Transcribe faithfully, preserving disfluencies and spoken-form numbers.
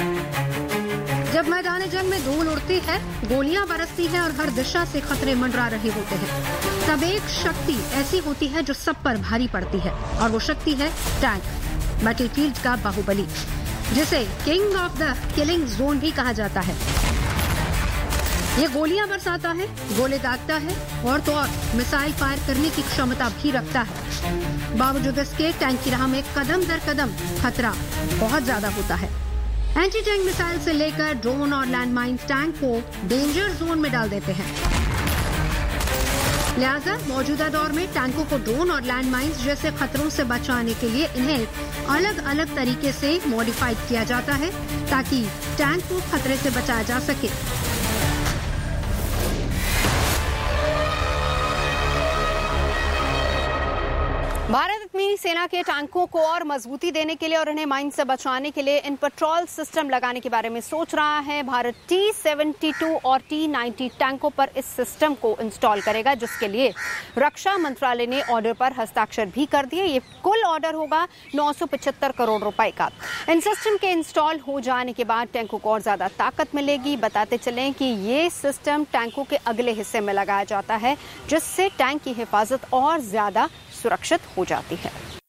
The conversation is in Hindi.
जब मैदान जंग में धूल उड़ती है, गोलियां बरसती है और हर दिशा से खतरे मंडरा रहे होते हैं, तब एक शक्ति ऐसी होती है जो सब पर भारी पड़ती है, और वो शक्ति है टैंक, बैटलफील्ड का बाहुबली, जिसे king of the killing zone भी कहा जाता है। ये गोलियां बरसाता है, गोले दागता है और तो और मिसाइल फायर करने की क्षमता भी रखता है। बावजूद इसके टैंक की राह में कदम दर कदम खतरा बहुत ज्यादा होता है। एंटी टैंक मिसाइल से लेकर ड्रोन और लैंडमाइन टैंक को डेंजर जोन में डाल देते हैं। लिहाजा मौजूदा दौर में टैंकों को ड्रोन और लैंडमाइंस जैसे खतरों से बचाने के लिए इन्हें अलग अलग तरीके से मॉडिफाइड किया जाता है, ताकि टैंक को खतरे से बचाया जा सके। भारत अपनी सेना के टैंकों को और मजबूती देने के लिए और इन्हें माइन से बचाने के लिए इन पेट्रोल सिस्टम लगाने के बारे में सोच रहा है। भारत टी सेवेंटी टू और टी नाइंटी टैंकों पर इस सिस्टम को इंस्टॉल करेगा, जिसके लिए रक्षा मंत्रालय ने ऑर्डर पर हस्ताक्षर भी कर दिए। ये कुल ऑर्डर होगा नौ सौ पचहत्तर करोड़ रुपए का। इन सिस्टम के इंस्टॉल हो जाने के बाद टैंकों को और ज्यादा ताकत मिलेगी। बताते चलें कि ये सिस्टम टैंकों के अगले हिस्से में लगाया जाता है, जिससे टैंक की हिफाजत और ज्यादा सुरक्षित हो जाती है।